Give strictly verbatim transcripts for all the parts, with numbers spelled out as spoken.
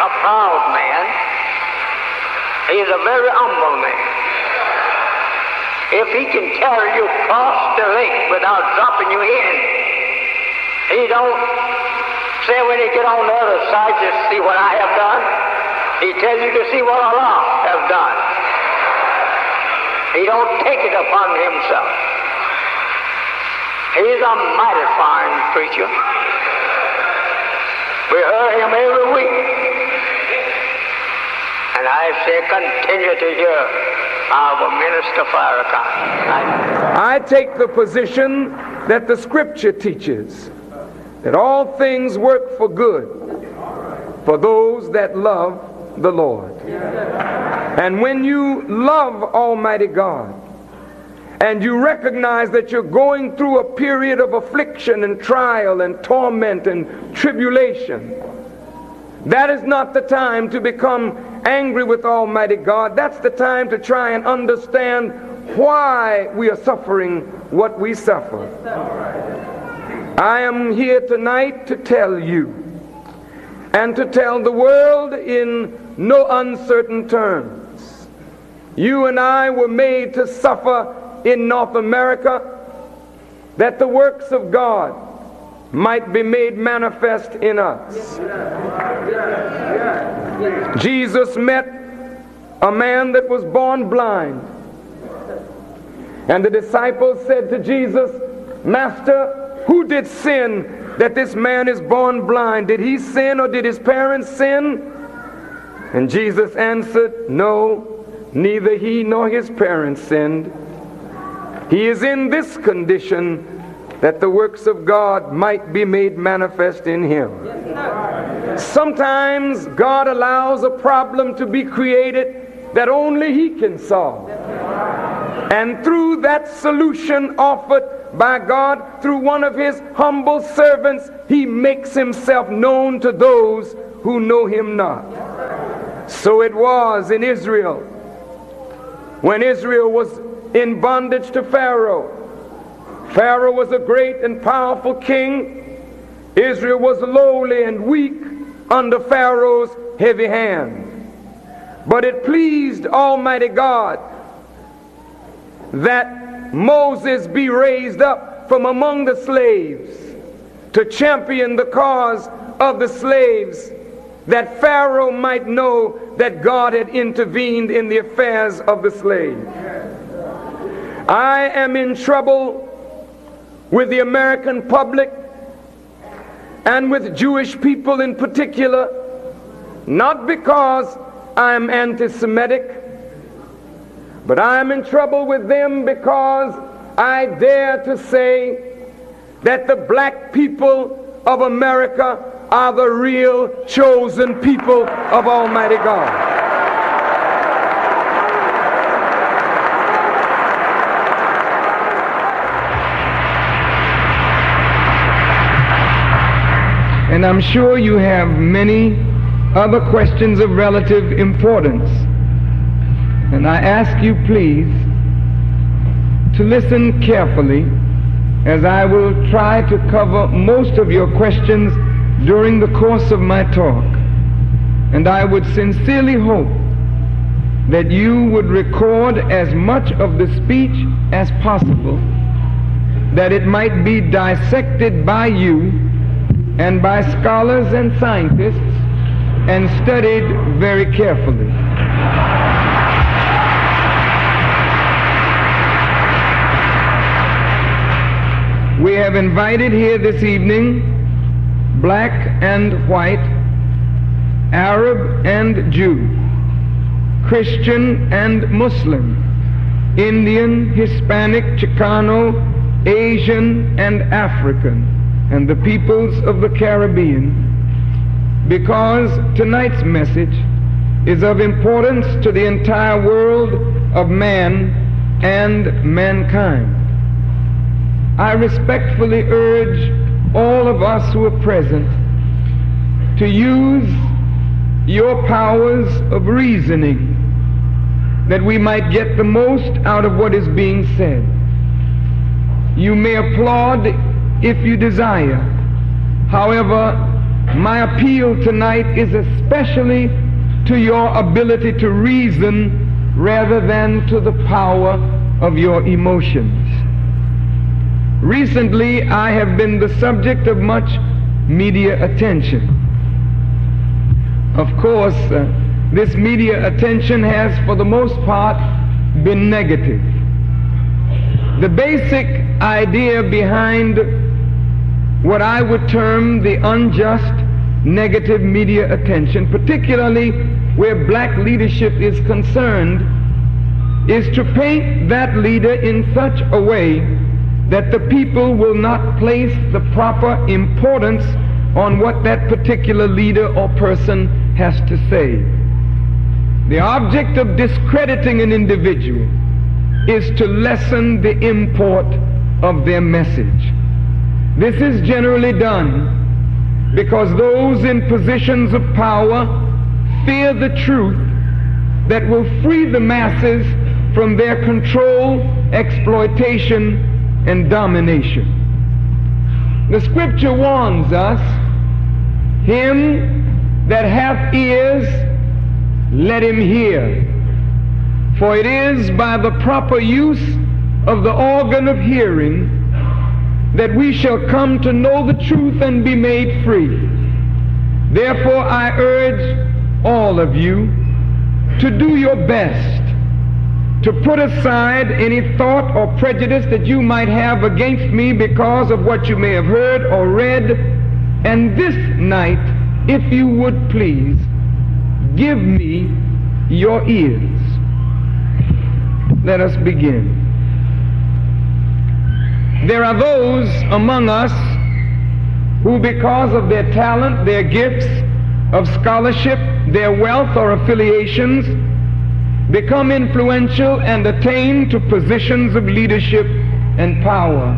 a proud man. He is a very humble man. If he can carry you across the lake without dropping you in, he don't say when he get on the other side, just see what I have done. He tells you to see what Allah has done. He don't take it upon himself. He's a mighty fine preacher. We heard him every week. And I say continue to hear our minister Farrakhan. I, I take the position that the scripture teaches that all things work for good for those that love the Lord. And when you love Almighty God and you recognize that you're going through a period of affliction and trial and torment and tribulation, that is not the time to become angry with Almighty God. That's the time to try and understand why we are suffering what we suffer. I am here tonight to tell you and to tell the world in no uncertain terms. You and I were made to suffer in North America that the works of God might be made manifest in us. Jesus met a man that was born blind, and the disciples said to Jesus, Master, who did sin that this man is born blind? Did he sin or did his parents sin? And Jesus answered, no, neither he nor his parents sinned. He is in this condition that the works of God might be made manifest in him. Sometimes God allows a problem to be created that only he can solve. And through that solution offered by God through one of his humble servants, he makes himself known to those who know him not. So it was in Israel. When Israel was in bondage to Pharaoh, Pharaoh was a great and powerful king. Israel was lowly and weak under Pharaoh's heavy hand. But it pleased Almighty God that Moses be raised up from among the slaves to champion the cause of the slaves, that Pharaoh might know that God had intervened in the affairs of the slaves. I am in trouble with the American public and with Jewish people in particular, not because I am anti-Semitic, but I am in trouble with them because I dare to say that the black people of America are the real chosen people of Almighty God. And I'm sure you have many other questions of relative importance. And I ask you please to listen carefully as I will try to cover most of your questions during the course of my talk. And I would sincerely hope that you would record as much of the speech as possible, that it might be dissected by you and by scholars and scientists and studied very carefully. We have invited here this evening black and white, Arab and Jew, Christian and Muslim, Indian, Hispanic, Chicano, Asian and African, and the peoples of the Caribbean, because tonight's message is of importance to the entire world of man and mankind. I respectfully urge all of us who are present to use your powers of reasoning that we might get the most out of what is being said. You may applaud if you desire. However, my appeal tonight is especially to your ability to reason rather than to the power of your emotions. Recently, I have been the subject of much media attention. Of course, uh, this media attention has, for the most part, been negative. The basic idea behind what I would term the unjust negative media attention, particularly where black leadership is concerned, is to paint that leader in such a way that the people will not place the proper importance on what that particular leader or person has to say. The object of discrediting an individual is to lessen the import of their message. This is generally done because those in positions of power fear the truth that will free the masses from their control, exploitation, and domination. The scripture warns us, "Him that hath ears, let him hear. For it is by the proper use of the organ of hearing that we shall come to know the truth and be made free. Therefore I urge all of you to do your best to put aside any thought or prejudice that you might have against me because of what you may have heard or read, and this night, if you would please, give me your ears." Let us begin. There are those among us who, because of their talent, their gifts of scholarship, their wealth or affiliations, become influential and attain to positions of leadership and power.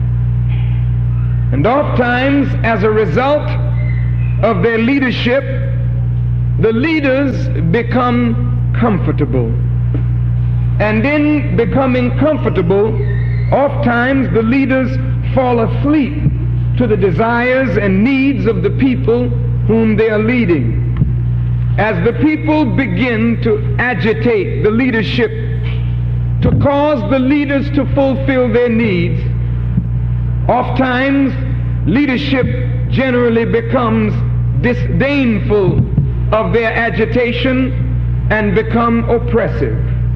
And oftentimes, as a result of their leadership, the leaders become comfortable. And in becoming comfortable, oftentimes the leaders fall asleep to the desires and needs of the people whom they are leading. As the people begin to agitate the leadership to cause the leaders to fulfill their needs, oftentimes leadership generally becomes disdainful of their agitation and become oppressive.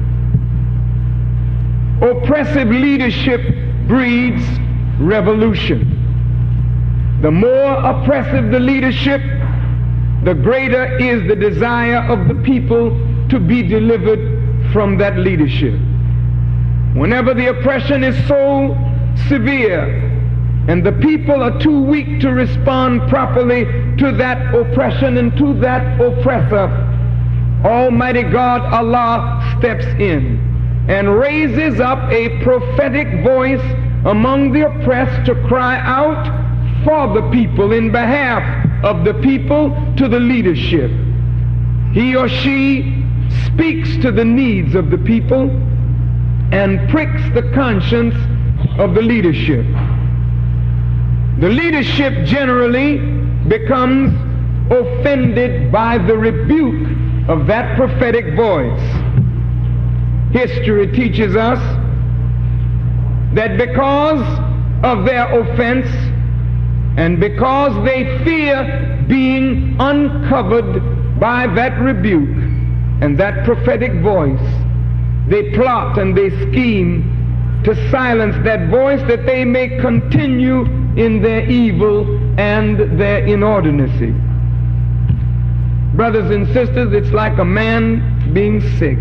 Oppressive leadership breeds revolution. The more oppressive the leadership, the greater is the desire of the people to be delivered from that leadership. Whenever the oppression is so severe and the people are too weak to respond properly to that oppression and to that oppressor, Almighty God, Allah, steps in and raises up a prophetic voice among the oppressed to cry out for the people, in behalf of the people, to the leadership. He or she speaks to the needs of the people and pricks the conscience of the leadership. The leadership generally becomes offended by the rebuke of that prophetic voice. History teaches us that because of their offense and because they fear being uncovered by that rebuke and that prophetic voice, they plot and they scheme to silence that voice that they may continue in their evil and their inordinacy. Brothers and sisters, it's like a man being sick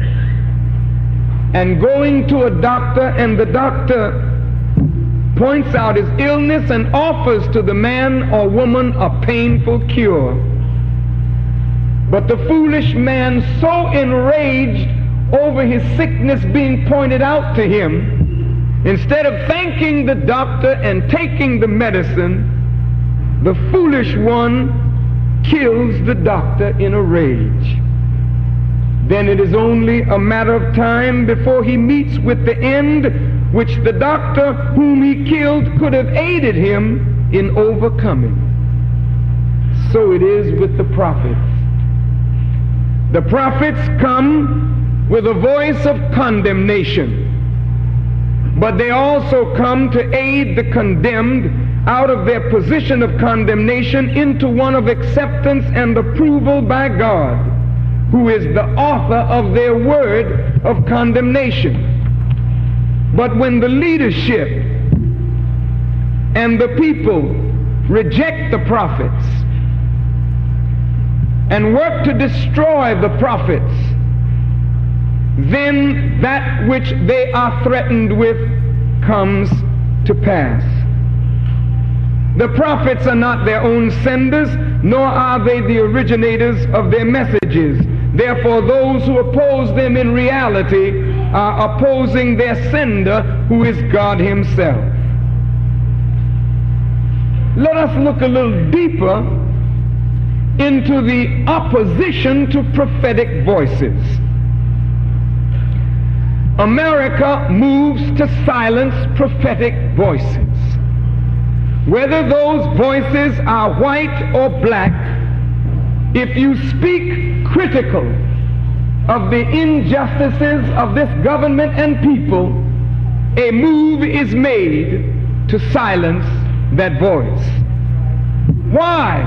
and going to a doctor, and the doctor points out his illness and offers to the man or woman a painful cure. But the foolish man, so enraged over his sickness being pointed out to him, instead of thanking the doctor and taking the medicine, the foolish one kills the doctor in a rage. Then it is only a matter of time before he meets with the end which the doctor whom he killed could have aided him in overcoming. so it is with the prophets. The prophets come with a voice of condemnation, but they also come to aid the condemned out of their position of condemnation into one of acceptance and approval by God, who is the author of their word of condemnation. But when the leadership and the people reject the prophets and work to destroy the prophets, then that which they are threatened with comes to pass. The prophets are not their own senders, nor are they the originators of their messages. Therefore, those who oppose them in reality are opposing their sender, who is God himself. Let us look a little deeper into the opposition to prophetic voices. America moves to silence prophetic voices. Whether those voices are white or black, if you speak critical of the injustices of this government and people, a move is made to silence that voice. Why?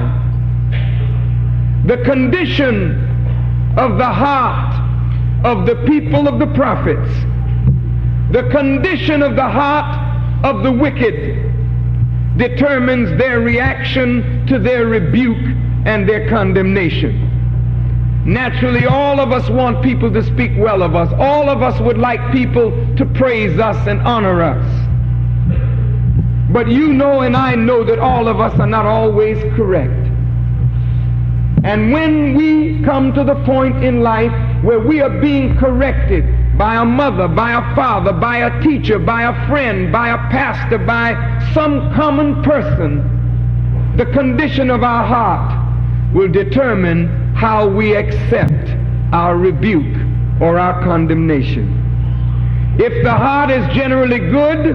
The condition of the heart of the people of the prophets, the condition of the heart of the wicked, determines their reaction to their rebuke and their condemnation. Naturally, all of us want people to speak well of us. All of us would like people to praise us and honor us. But you know and I know that all of us are not always correct. And when we come to the point in life where we are being corrected by a mother, by a father, by a teacher, by a friend, by a pastor, by some common person, the condition of our heart will determine how we accept our rebuke or our condemnation. If the heart is generally good,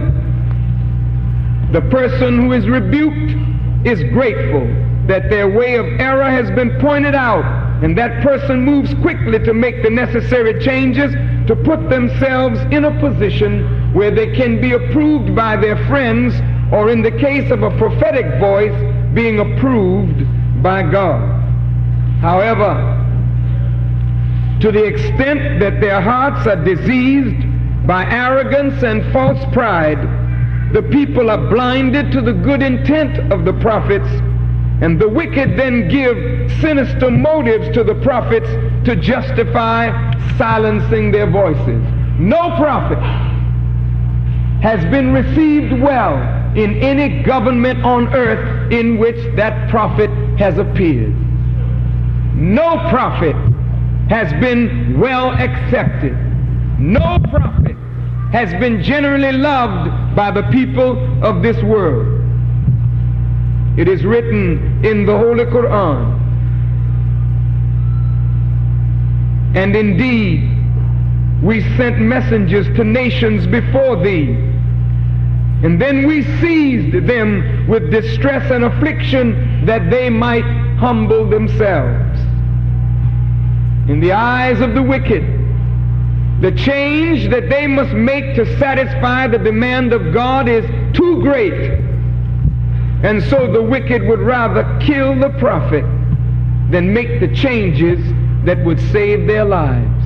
the person who is rebuked is grateful that their way of error has been pointed out, and that person moves quickly to make the necessary changes to put themselves in a position where they can be approved by their friends, or in the case of a prophetic voice, being approved by God. However, to the extent that their hearts are diseased by arrogance and false pride, the people are blinded to the good intent of the prophets, and the wicked then give sinister motives to the prophets to justify silencing their voices. No prophet has been received well in any government on earth in which that prophet has appeared. No prophet has been well accepted. No prophet has been generally loved by the people of this world. It is written in the Holy Quran, and indeed we sent messengers to nations before thee, and then we seized them with distress and affliction that they might humble themselves. In the eyes of the wicked, the change that they must make to satisfy the demand of God is too great. And so the wicked would rather kill the prophet than make the changes that would save their lives.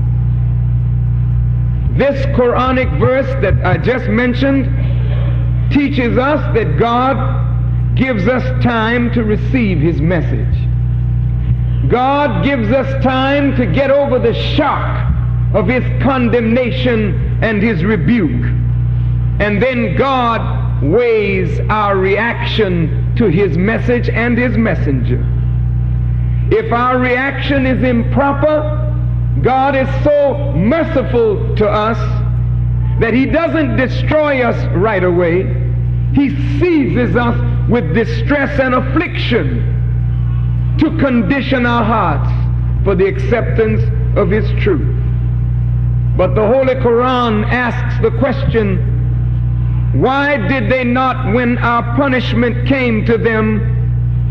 This Quranic verse that I just mentioned teaches us that God gives us time to receive his message. God gives us time to get over the shock of his condemnation and his rebuke. And then God weighs our reaction to his message and his messenger. If our reaction is improper, God is so merciful to us that he doesn't destroy us right away. He seizes us with distress and affliction to condition our hearts for the acceptance of his truth. But the Holy Quran asks the question, why did they not, when our punishment came to them,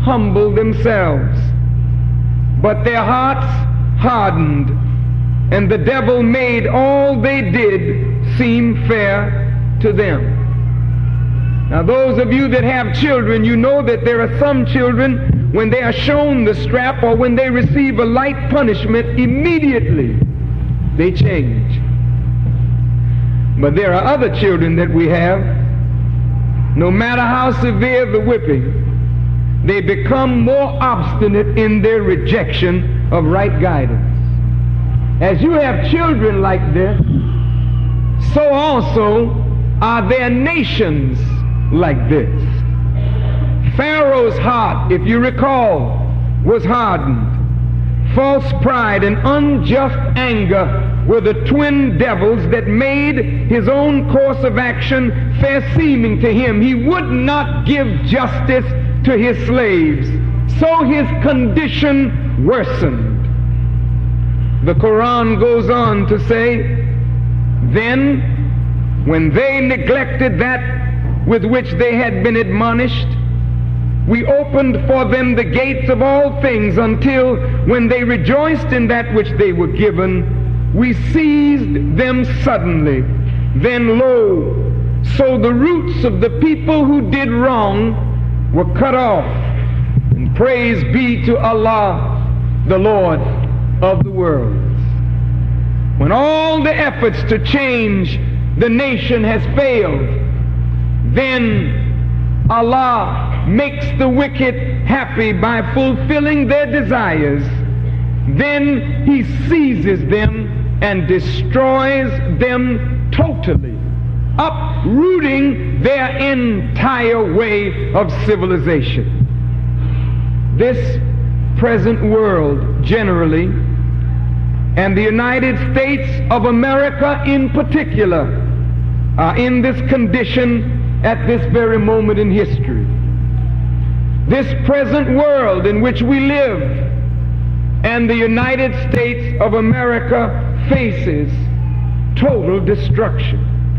humbled themselves, but their hearts hardened, and the devil made all they did seem fair to them. Now, those of you that have children, you know that there are some children, when they are shown the strap or when they receive a light punishment, immediately they change. But there are other children that we have, no matter how severe the whipping, they become more obstinate in their rejection of right guidance. As you have children like this, so also are there nations like this. Pharaoh's heart, if you recall, was hardened. False pride and unjust anger were the twin devils that made his own course of action fair seeming to him. He would not give justice to his slaves, so his condition worsened. The Quran goes on to say, then when they neglected that with which they had been admonished, we opened for them the gates of all things until when they rejoiced in that which they were given, we seized them suddenly. Then lo, so the roots of the people who did wrong were cut off. And praise be to Allah, the Lord of the worlds. When all the efforts to change the nation has failed, then Allah makes the wicked happy by fulfilling their desires. Then he seizes them and destroys them totally, uprooting their entire way of civilization. This present world generally, and the United States of America in particular, are in this condition at this very moment in history. This present world in which we live and the United States of America faces total destruction.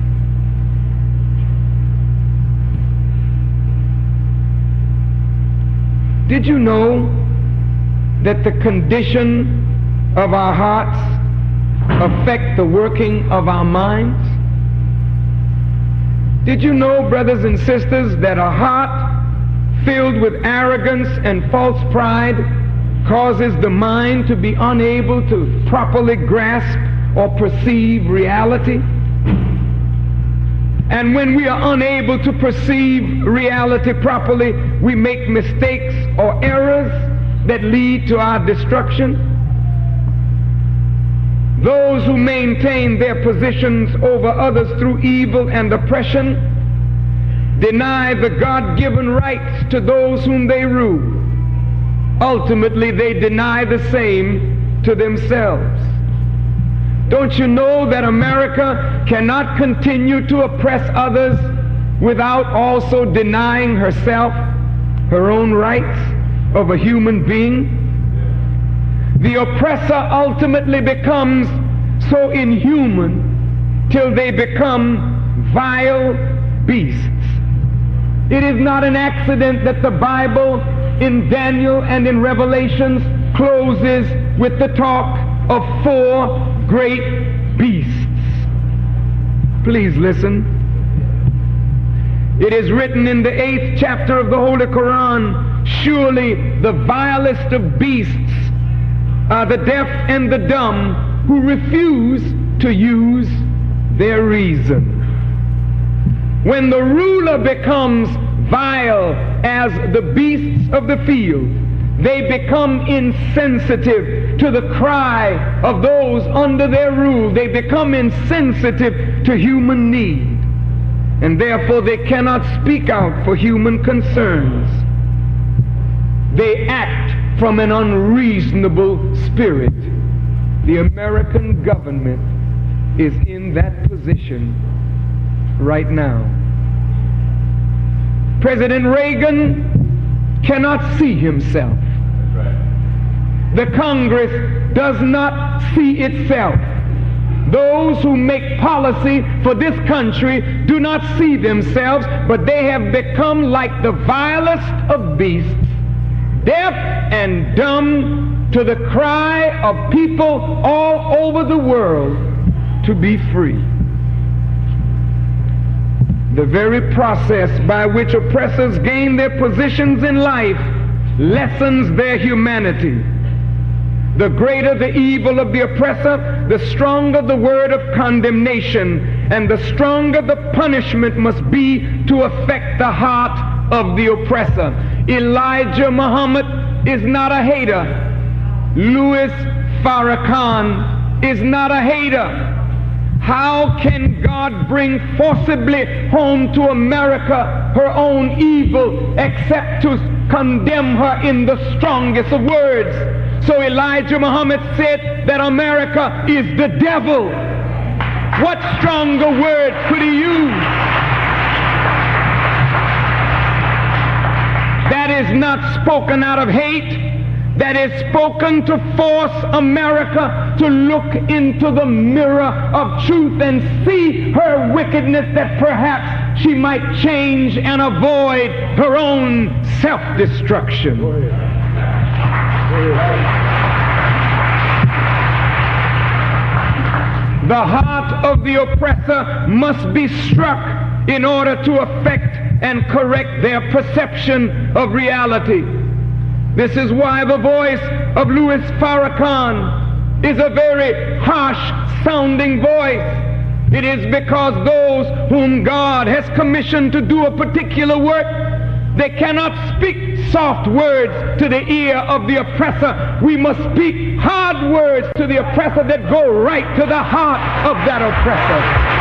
Did you know that the condition of our hearts affect the working of our minds? Did you know, brothers and sisters, that a heart filled with arrogance and false pride causes the mind to be unable to properly grasp or perceive reality? And when we are unable to perceive reality properly, we make mistakes or errors that lead to our destruction. Those who maintain their positions over others through evil and oppression deny the God-given rights to those whom they rule. Ultimately, they deny the same to themselves. Don't you know that America cannot continue to oppress others without also denying herself her own rights of a human being? The oppressor ultimately becomes so inhuman till they become vile beasts. It is not an accident that the Bible in Daniel and in Revelations closes with the talk of four great beasts. Please listen. It is written in the eighth chapter of the Holy Quran, surely the vilest of beasts are the deaf and the dumb who refuse to use their reason. When the ruler becomes vile as the beasts of the field, they become insensitive to the cry of those under their rule. They become insensitive to human need, and therefore they cannot speak out for human concerns. They act from an unreasonable spirit. The American government is in that position right now. President Reagan cannot see himself. The Congress does not see itself. Those who make policy for this country do not see themselves, but they have become like the vilest of beasts, deaf and dumb to the cry of people all over the world to be free. The very process by which oppressors gain their positions in life lessens their humanity. The greater the evil of the oppressor, the stronger the word of condemnation, and the stronger the punishment must be to affect the heart of the oppressor. Elijah Muhammad is not a hater. Louis Farrakhan is not a hater. How can God bring forcibly home to America her own evil except to condemn her in the strongest of words? So Elijah Muhammad said that America is the devil. What stronger word could he use? That is not spoken out of hate. That is spoken to force America to look into the mirror of truth and see her wickedness, that perhaps she might change and avoid her own self-destruction. The heart of the oppressor must be struck in order to affect and correct their perception of reality. This is why the voice of Louis Farrakhan is a very harsh sounding voice. It is because those whom God has commissioned to do a particular work, they cannot speak soft words to the ear of the oppressor. We must speak hard words to the oppressor that go right to the heart of that oppressor.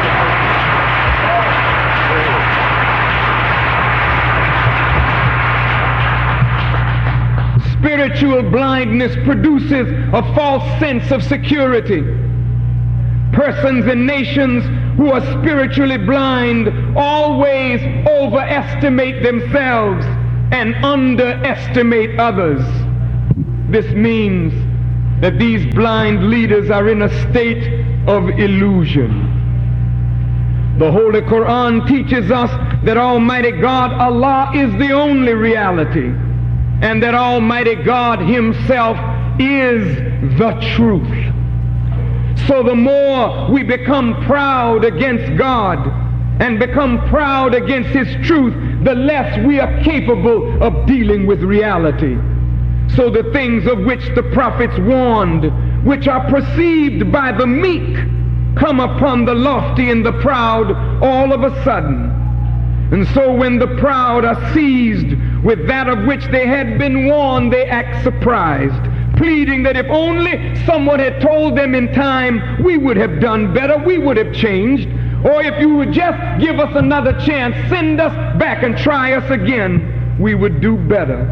Spiritual blindness produces a false sense of security. Persons and nations who are spiritually blind always overestimate themselves and underestimate others. This means that these blind leaders are in a state of illusion. The Holy Quran teaches us that Almighty God, Allah, is the only reality, and that Almighty God Himself is the truth. So the more we become proud against God and become proud against His truth, the less we are capable of dealing with reality. So the things of which the prophets warned, which are perceived by the meek, come upon the lofty and the proud all of a sudden. And so when the proud are seized with that of which they had been warned, they act surprised, pleading that if only someone had told them in time, we would have done better, we would have changed. Or if you would just give us another chance, send us back and try us again, we would do better.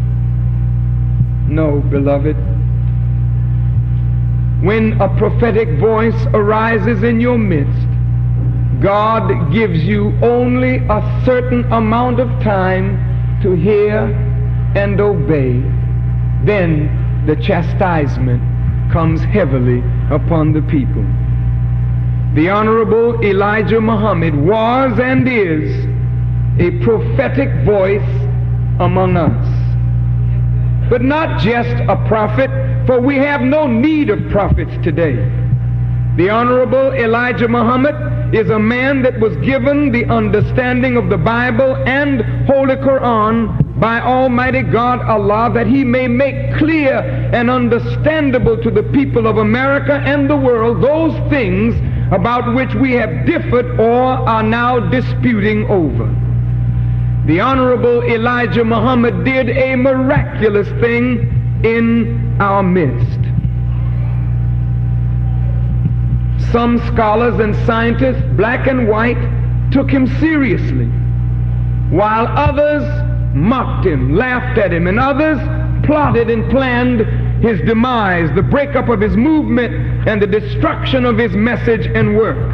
No, beloved. When a prophetic voice arises in your midst, God gives you only a certain amount of time to hear and obey. Then the chastisement comes heavily upon the people. The Honorable Elijah Muhammad was and is a prophetic voice among us. But not just a prophet, for we have no need of prophets today. The Honorable Elijah Muhammad is a man that was given the understanding of the Bible and Holy Quran by Almighty God Allah, that he may make clear and understandable to the people of America and the world those things about which we have differed or are now disputing over. The Honorable Elijah Muhammad did a miraculous thing in our midst. Some scholars and scientists, black and white, took him seriously, while others mocked him, laughed at him, and others plotted and planned his demise, the breakup of his movement, and the destruction of his message and work.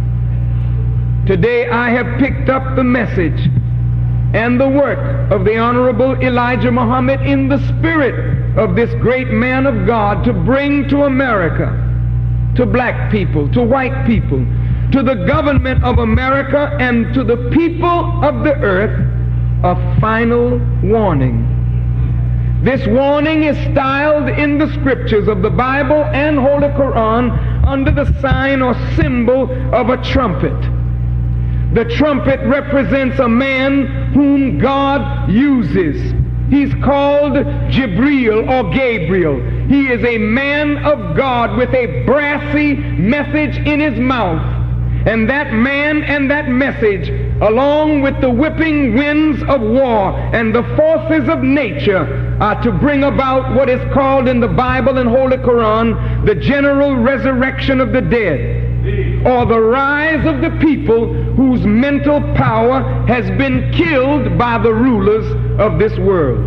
Today I have picked up the message and the work of the Honorable Elijah Muhammad in the spirit of this great man of God to bring to America, to black people, to white people, to the government of America, and to the people of the earth, a final warning. This warning is styled in the scriptures of the Bible and Holy Quran under the sign or symbol of a trumpet. The trumpet represents a man whom God uses. He's called Jibreel or Gabriel. He is a man of God with a brassy message in his mouth. And that man and that message, along with the whipping winds of war and the forces of nature, are to bring about what is called in the Bible and Holy Quran the general resurrection of the dead, or the rise of the people whose mental power has been killed by the rulers of this world.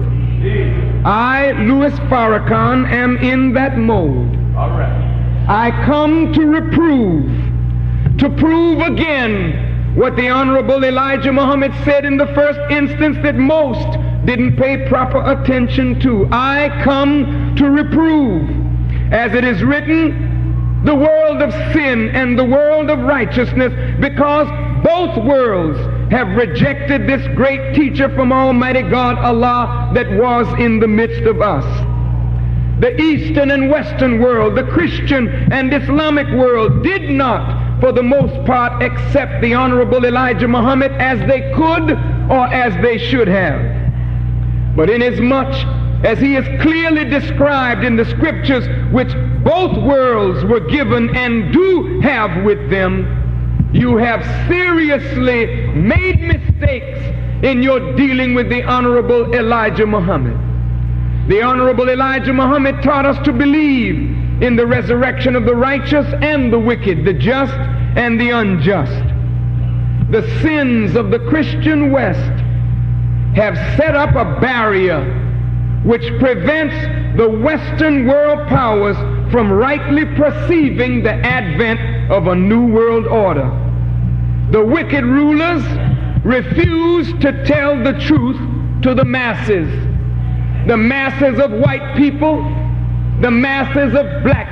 I, Louis Farrakhan, am in that mode. All right. I come to reprove, to prove again what the Honorable Elijah Muhammad said in the first instance that most didn't pay proper attention to. I come to reprove, as it is written, the world of sin and the world of righteousness, because both worlds have rejected this great teacher from Almighty God, Allah, that was in the midst of us. The Eastern and Western world, the Christian and Islamic world, did not, for the most part, accept the Honorable Elijah Muhammad as they could or as they should have. But inasmuch as he is clearly described in the scriptures, which both worlds were given and do have with them, you have seriously made mistakes in your dealing with the Honorable Elijah Muhammad. The Honorable Elijah Muhammad taught us to believe in the resurrection of the righteous and the wicked, the just and the unjust. The sins of the Christian West have set up a barrier which prevents the Western world powers from rightly perceiving the advent of a new world order. The wicked rulers refuse to tell the truth to the masses. The masses of white people, the masses of black